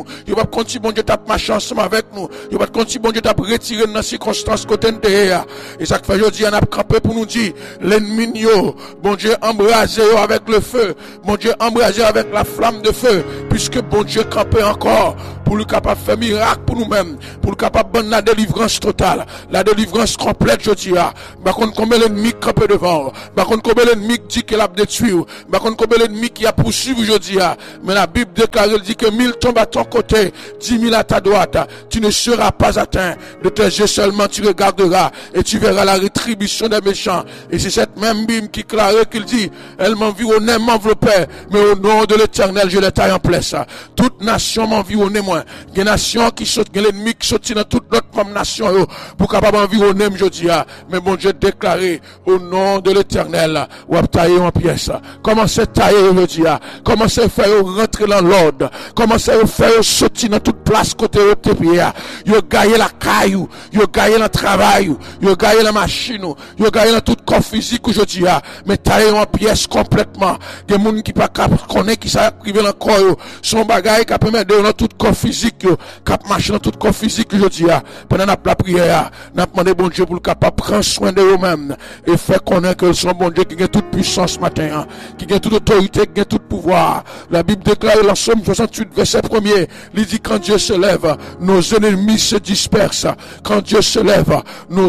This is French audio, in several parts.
Il va continuer, bon Dieu, tape marcher ensemble avec nous. Il va continuer, bon Dieu, tape retirer dans les circonstances côté de terre. Et ça fait aujourd'hui, on a campé pour nous dire, l'ennemi, bon Dieu, embrasé avec le feu. Bon Dieu, embrasé avec la flamme de feu. Puisque bon Dieu, campé encore pour le capable de faire miracle pour nous-mêmes. Pour le capable de donner la délivrance totale. La délivrance complète, je dis. Par contre, combien l'ennemi campé devant. Par contre, combien l'ennemi dit qu'il a détruit. Par contre, combien l'ennemi qui a poursuivi, je dis. Mais la Bible déclare, elle dit que 1000 tombent à ton côté, 10 000 à ta droite, tu ne seras pas atteint. De tes yeux seulement tu regarderas et tu verras la rétribution des méchants. Et c'est cette même Bible qui clare qu'il dit, elle m'environnait, m'enveloppait, mais au nom de l'Éternel, je les taille en place. Toute nation m'environnait moi. Il y a une nation qui saute, il y a l'ennemi qui saute dans toute notre comme nation, pour capable environner, je dis, mais bon Dieu déclaré, au nom de l'Éternel, ou à tailler en pièces. Commencez à tailler, je dis, commencez à faire rentrer dans l'ordre, commencez à faire sortir dans toute place côté de tes pieds. Yo gagné la caillou, yo gagné le travail, yo gagné la machine, yo gagné dans tout corps physique aujourd'hui. Mais tailler en pièces complètement. Des gens qui pas connaît qui ça privé dans corps, son bagage qui permet de dans tout corps physique, qui marche dans tout corps physique aujourd'hui. Pendant la prière, n'a demandé bon Dieu pour le capable prendre soin de eux-mêmes et faire connaître que son bon Dieu qui a toute puissance matin, qui a toute autorité, qui a tout pouvoir. La Bible déclare dans Somme 68 verset 1er, il dit quand Dieu se lève, nos ennemis se dispersent. Quand Dieu se lève,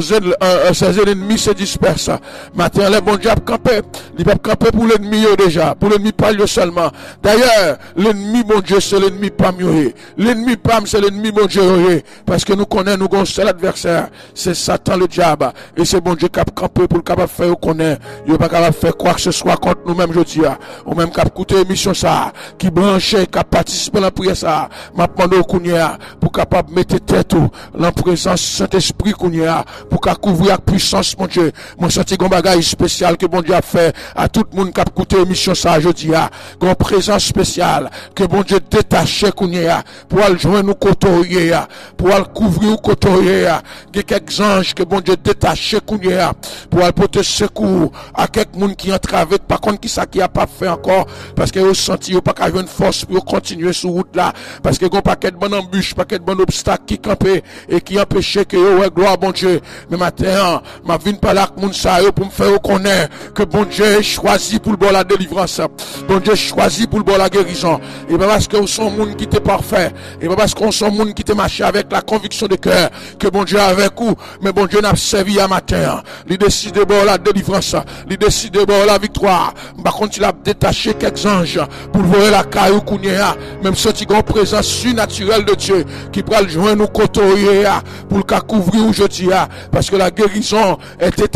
ses ennemis se dispersent. Maintenant, les bons diables campent. Ils peuvent camper pour l'ennemi déjà. Pour l'ennemi pas lui seulement. D'ailleurs, l'ennemi, mon Dieu, c'est l'ennemi pas mieux. L'ennemi pas, c'est l'ennemi, mon Dieu. Parce que nous connaissons, nous avons seul adversaire. C'est Satan le diable. Et c'est bon Dieu qui a campé pour le capable de faire connaître. Il n'est pas capable de faire quoi que ce soit contre nous-mêmes, je dis. Ou même qui a écouté l'émission ça. Qui branché, qui a participé à la prière ça. M'a demandé au Kounia pour capable de mettre tête en présence Saint-Esprit Kounia pour qu'à couvrir la puissance, mon Dieu. Mon senti un bagage spécial que bon Dieu a fait à tout le monde qui a écouté l'émission ça, je dis. Une présence spéciale que bon Dieu détaché Kounia pour aller joindre nous côtoyer, pour aller couvrir nous côtoyer. Il y a quelques anges que bon Dieu détaché Kounia pour aller porter secours à quelques monde qui entrave par contre qui ça qui a pas fait encore parce que vous senti pas qu'à une force pour continuer sur route là parce que gon paquet de bonne embûche, paquet de bon obstacle qui campait et qui empêchait que ouais gloire bon Dieu. Mais matin, m'a vinn par là moun ça pour me faire reconnaître que bon Dieu choisi pour le bon la délivrance. Bon Dieu choisi pour le bon la guérison. Et pas parce que vous sont monde qui était parfait, et pas parce qu'on sont monde qui était marché avec la conviction de cœur que bon Dieu est avec vous, mais bon Dieu n'a servi à matin. Il décide de bon la délivrance, il décide de bon la victoire. Par contre, il a détaché quelques anges pour voir la caillou kounia, même si il y a une présence surnaturelle de Dieu qui pourra le joindre nous côtoyer pour le cas couvrir aujourd'hui parce que la guérison est